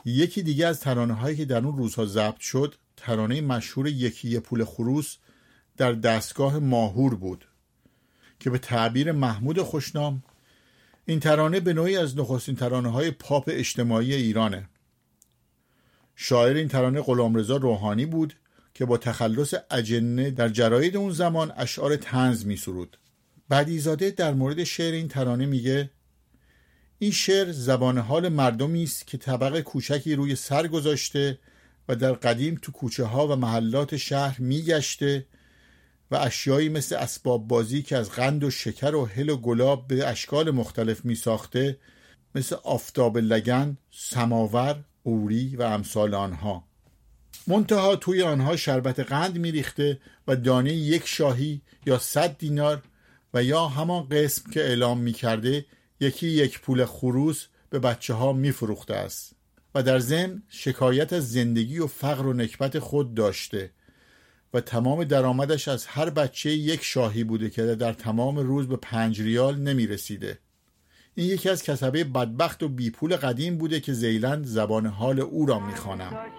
یکی دیگه از ترانه‌هایی که در اون روزها ضبط شد ترانه مشهور یکی یه پول خروس در دستگاه ماهور بود که به تعبیر محمود خوشنام این ترانه به نوعی از نخستین ترانه‌های پاپ اجتماعی ایرانه. شاعر این ترانه غلامرضا روحانی بود که با تخلص اجنه در جراید اون زمان اشعار طنز می سرود. بدیع‌زاده در مورد شعر این ترانه میگه این شعر زبان حال مردمی است که طبق کوچکی روی سر گذاشته و در قدیم تو کوچه ها و محلات شهر میگشته و اشیایی مثل اسباب بازی که از قند و شکر و هل و گلاب به اشکال مختلف می ساخته مثل آفتاب لگن، سماور، قوری و امثال آنها. منتها توی آنها شربت قند می ریخته و دانه 1 شاهی یا 100 دینار و یا همان قسم که اعلام می کرده یکی 1 پول خروس به بچه ها می فروخته است و در ضمن شکایت از زندگی و فقر و نکبت خود داشته و تمام درآمدش از هر بچه 1 شاهی بوده که در تمام روز به 5 ریال نمی رسیده. این یکی از کسبه بدبخت و بی پول قدیم بوده که ذیلاً زبان حال او را می خوانم.